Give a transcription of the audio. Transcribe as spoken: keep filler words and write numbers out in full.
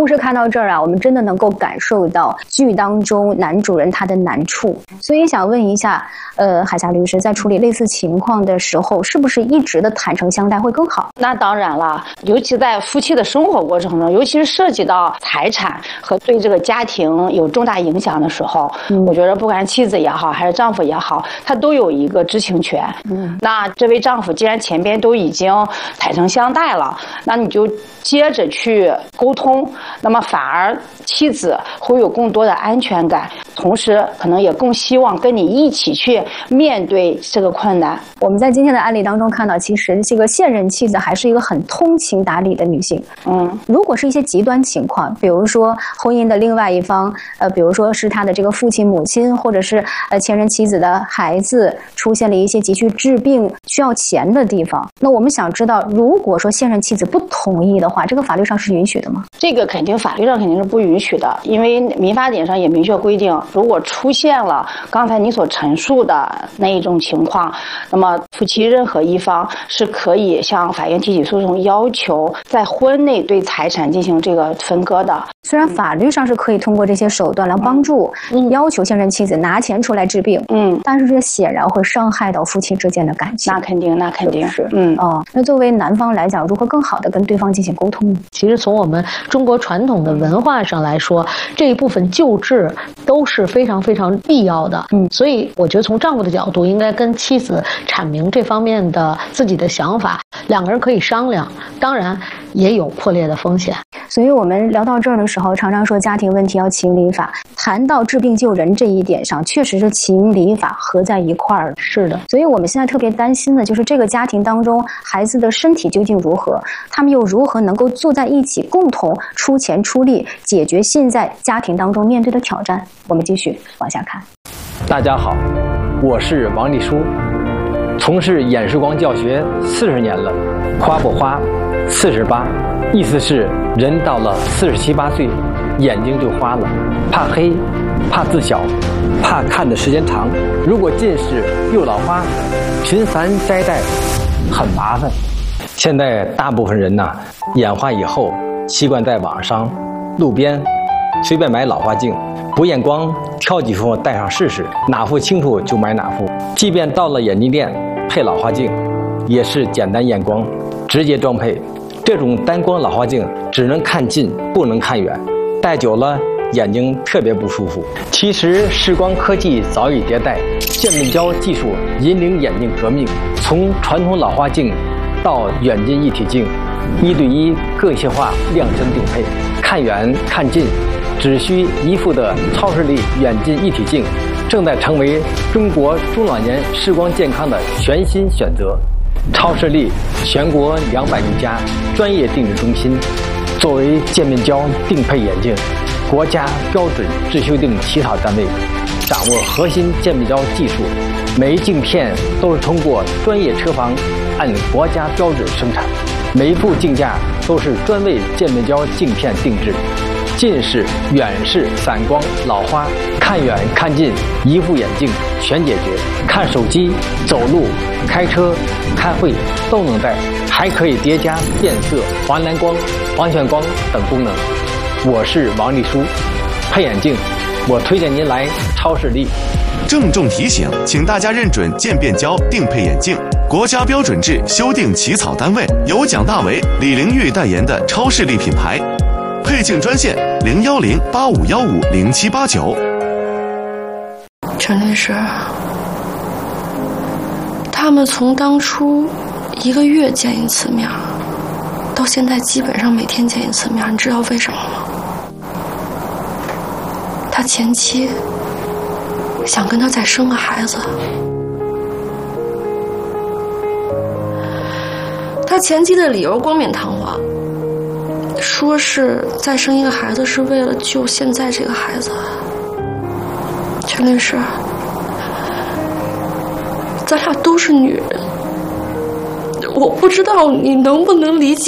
故事看到这儿啊，我们真的能够感受到剧当中男主人他的难处，所以想问一下，呃，海霞律师，在处理类似情况的时候，是不是一直的坦诚相待会更好？ 那当然了，尤其在夫妻的生活过程中，尤其是涉及到财产和对这个家庭有重大影响的时候，嗯、我觉得不管是妻子也好，还是丈夫也好，他都有一个知情权。嗯，那这位丈夫既然前边都已经坦诚相待了，那你就接着去沟通，那么反而妻子会有更多的安全感，同时可能也更希望跟你一起去面对这个困难。 我们在今天的案例当中看到，其实这个现任妻子还是一个很通情达理的女性。嗯，如果是一些极端情况，比如说婚姻的另外一方，呃，比如说是他的这个父亲、母亲，或者是呃前任妻子的孩子出现了一些急需治病需要钱的地方，那我们想知道，如果说现任妻子不同意的话，这个法律上是允许的吗？ 这个肯定法律上肯定是不允许的，因为民法典上也明确规定，如果出现了刚才你所陈述的那一种情况，那么夫妻任何一方是可以向法院提起诉讼，要求在婚内对财产进行这个分割的。 虽然法律上是可以通过这些手段来帮助、嗯、要求现任妻子拿钱出来治病，嗯，但是这显然会伤害到夫妻之间的感情。 那肯定，那肯定是，嗯哦。那作为男方来讲，如何更好的跟对方进行沟通呢？ 其实从我们中国传统的文化上来说，这一部分救治都是非常非常必要的。嗯，所以我觉得从丈夫的角度，应该跟妻子阐明这方面的自己的想法，两个人可以商量，当然也有破裂的风险。 所以我们聊到这儿的时候，常常说家庭问题要情理法，谈到治病救人这一点上，确实是情理法合在一块儿。 是的， 所以我们现在特别担心的就是这个家庭当中孩子的身体究竟如何，他们又如何能够坐在一起，共同出钱出力解决现在家庭当中面对的挑战。我们继续往下看。 大家好，我是王立书，从事演示光教学四十年了，花不花，四十八，意思是人到了四十七八岁，眼睛就花了，怕黑，怕字小，怕看的时间长。如果近视又老花，频繁摘戴很麻烦。现在大部分人呐、啊，眼花以后习惯在网上、路边随便买老花镜，不验光挑几副戴上试试，哪副清楚就买哪副。即便到了眼镜店配老花镜，也是简单验光，直接装配。这种单光老花镜只能看近，不能看远，戴久了眼睛特别不舒服。其实视光科技早已迭代，渐变焦技术引领眼镜革命，从传统老花镜到远近一体镜，一对一个性化量身定配，看远看近只需一副的超视力远近一体镜，正在成为中国中老年视光健康的全新选择。超视力全国两百余家专业定制中心，作为渐变焦定配眼镜国家标准制修订起草单位，掌握核心渐变焦技术，每一镜片都是通过专业车房按国家标准生产，每一副镜架都是专为渐变焦镜片定制。近视、远视、散光、老花，看远看近一副眼镜全解决。看手机、走路、开车、开会都能戴，还可以叠加变色、黄蓝光、黄炫光等功能。我是王立书，配眼镜我推荐您来超视力。 郑重提醒，请大家认准渐变焦定配眼镜国家标准制修订起草单位，由蒋大为、李玲玉代言的超视力品牌。配镜专线零幺零八五幺五零七八九。 陈律师，他们从当初一个月见一次面，到现在基本上每天见一次面，你知道为什么吗？他前妻想跟他再生个孩子，他前妻的理由冠冕堂皇，说是再生一个孩子是为了救现在这个孩子。陈律师，咱俩都是女人，我不知道你能不能理解